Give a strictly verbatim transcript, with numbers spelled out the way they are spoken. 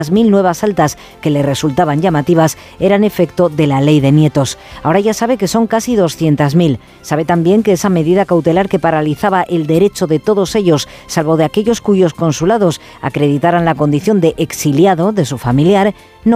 Las mil nuevas altas que le resultaban llamativas eran efecto de la ley de nietos. Ahora ya sabe que son casi doscientas mil. Sabe también que esa medida cautelar que paralizaba el derecho de todos ellos, salvo de aquellos cuyos consulados acreditaran la condición de exiliado de su familiar, no